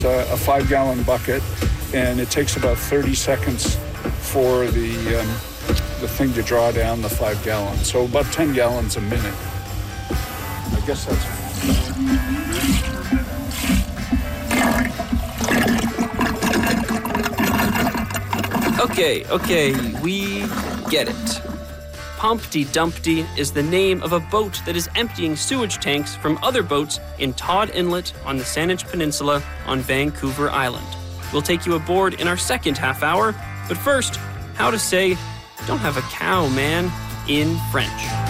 A 5-gallon bucket, and it takes about 30 seconds for the thing to draw down the 5 gallons. So about 10 gallons a minute. I guess that's... Okay, we get it. Humpty Dumpty is the name of a boat that is emptying sewage tanks from other boats in Todd Inlet on the Saanich Peninsula on Vancouver Island. We'll take you aboard in our second half hour, but first, how to say, don't have a cow, man, in French.